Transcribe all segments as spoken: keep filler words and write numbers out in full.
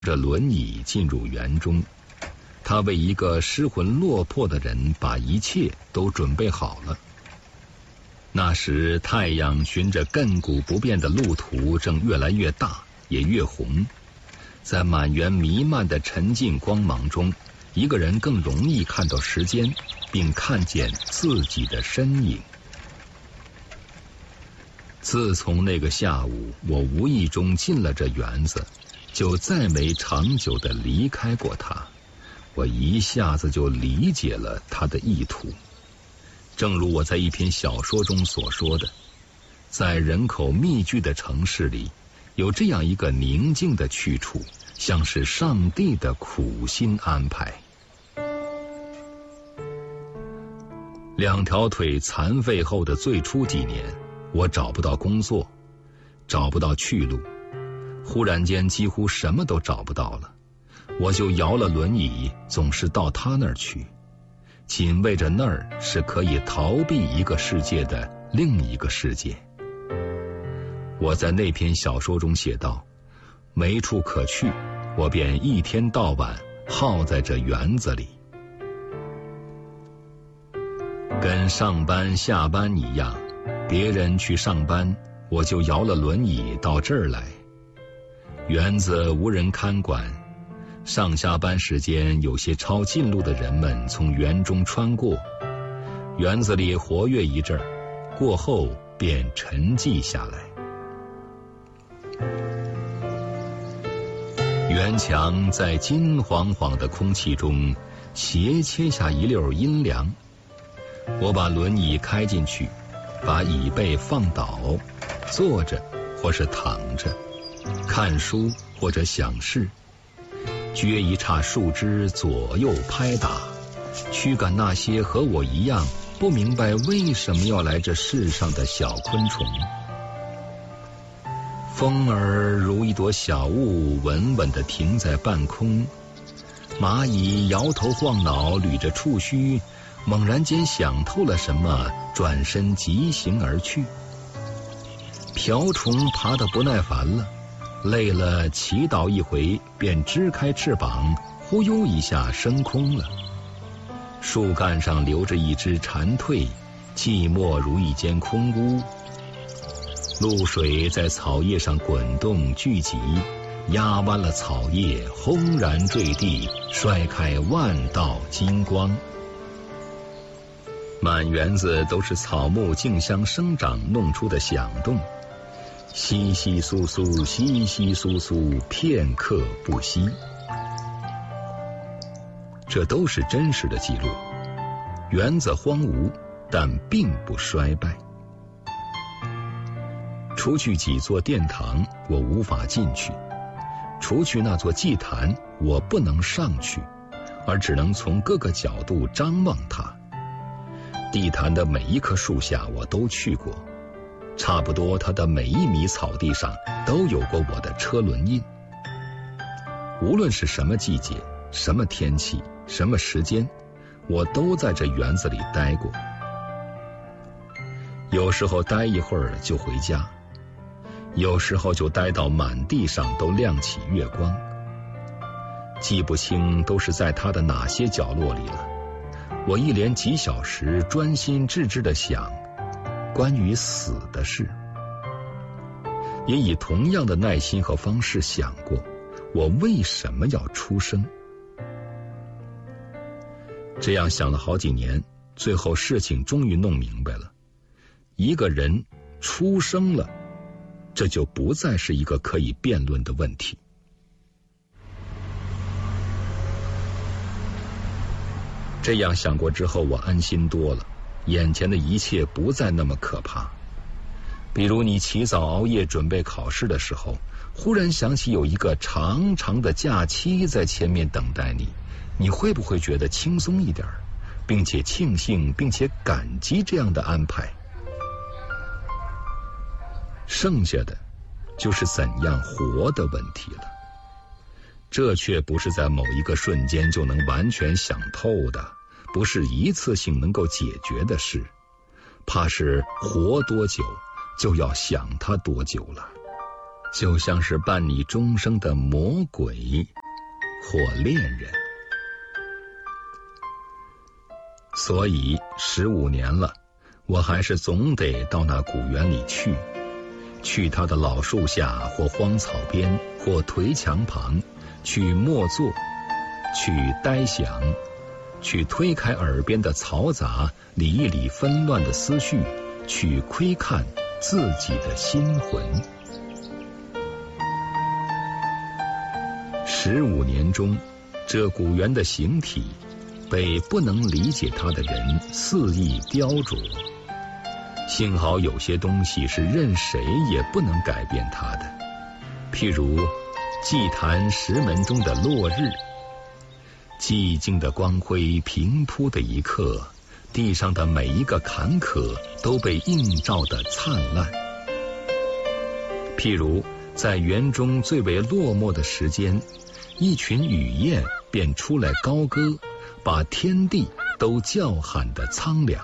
着轮椅进入园中，他为一个失魂落魄的人把一切都准备好了。那时太阳循着亘古不变的路途正越来越大，也越红。在满园弥漫的沉静光芒中，一个人更容易看到时间，并看见自己的身影。自从那个下午我无意中进了这园子，就再没长久地离开过它。我一下子就理解了他的意图。正如我在一篇小说中所说的，在人口密集的城市里，有这样一个宁静的去处，像是上帝的苦心安排。两条腿残废后的最初几年，我找不到工作，找不到去路，忽然间几乎什么都找不到了。我就摇了轮椅，总是到他那儿去，仅为着那儿是可以逃避一个世界的另一个世界。我在那篇小说中写道，没处可去，我便一天到晚耗在这园子里。跟上班下班一样，别人去上班，我就摇了轮椅到这儿来。园子无人看管，上下班时间有些抄近路的人们从园中穿过，园子里活跃一阵儿，过后便沉寂下来。园墙在金黄黄的空气中斜切下一溜阴凉。我把轮椅开进去，把椅背放倒，坐着或是躺着，看书或者想事，撅一叉树枝左右拍打，驱赶那些和我一样不明白为什么要来这世上的小昆虫。风儿如一朵小雾，稳稳地停在半空。蚂蚁摇头晃脑，捋着触须，猛然间想透了什么，转身疾行而去。瓢虫爬得不耐烦了，累了祈祷一回，便支开翅膀，忽悠一下升空了。树干上留着一只蝉蜕，寂寞如一间空屋。露水在草叶上滚动聚集，压弯了草叶，轰然坠地，摔开万道金光。满园子都是草木竞相生长弄出的响动，稀稀疏疏，稀稀疏疏，片刻不息。这都是真实的记录。园子荒芜，但并不衰败。除去几座殿堂，我无法进去；除去那座祭坛，我不能上去，而只能从各个角度张望它。地坛的每一棵树下我都去过，差不多它的每一米草地上都有过我的车轮印。无论是什么季节、什么天气、什么时间，我都在这园子里待过。有时候待一会儿就回家，有时候就待到满地上都亮起月光。记不清都是在它的哪些角落里了。我一连几小时专心致志地想关于死的事，也以同样的耐心和方式想过我为什么要出生。这样想了好几年，最后事情终于弄明白了。一个人出生了，这就不再是一个可以辩论的问题。这样想过之后，我安心多了，眼前的一切不再那么可怕。比如你起早熬夜准备考试的时候，忽然想起有一个长长的假期在前面等待你，你会不会觉得轻松一点，并且庆幸并且感激这样的安排？剩下的就是怎样活的问题了。这却不是在某一个瞬间就能完全想透的，不是一次性能够解决的事，怕是活多久就要想它多久了。 就像是伴你终生的魔鬼或恋人。所以十五年了，我还是总得到那古园里去，去它的老树下或荒草边或颓墙旁，去默坐，去呆想，去推开耳边的嘈杂，理一理纷乱的思绪，去窥看自己的心魂。十五年中，这古园的形体被不能理解它的人肆意雕琢，幸好有些东西是任谁也不能改变它的，譬如祭坛石门中的落日，寂静的光辉平铺的一刻，地上的每一个坎坷都被映照得灿烂。譬如在园中最为落寞的时间，一群雨燕便出来高歌，把天地都叫喊得苍凉。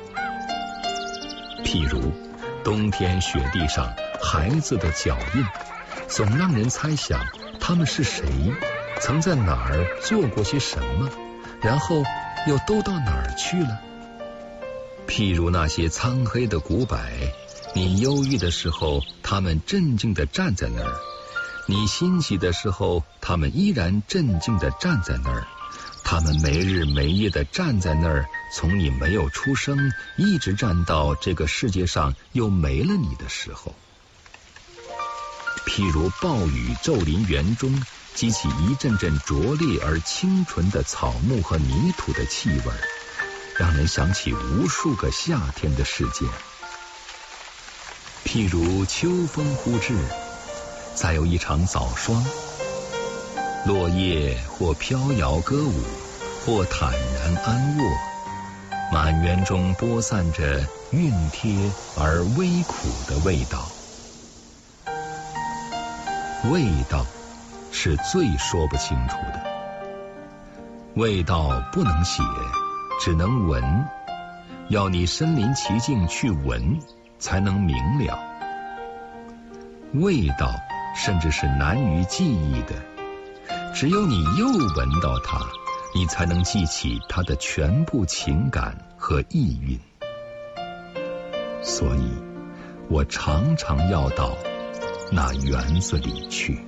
譬如冬天雪地上孩子的脚印，总让人猜想他们是谁，曾在哪儿做过些什么，然后又都到哪儿去了。譬如那些苍黑的古柏，你忧郁的时候他们镇静地站在那儿，你欣喜的时候他们依然镇静地站在那儿，他们没日没夜地站在那儿，从你没有出生一直站到这个世界上又没了你的时候。譬如暴雨骤临园中，激起一阵阵灼烈而清纯的草木和泥土的气味，让人想起无数个夏天的事件。譬如秋风忽至，再有一场早霜，落叶或飘摇歌舞，或坦然安卧，满园中播散着熨帖而微苦的味道。味道是最说不清楚的，味道不能写，只能闻，要你身临其境去闻，才能明了。味道甚至是难于记忆的，只有你又闻到它，你才能记起它的全部情感和意蕴。所以我常常要到那园子里去。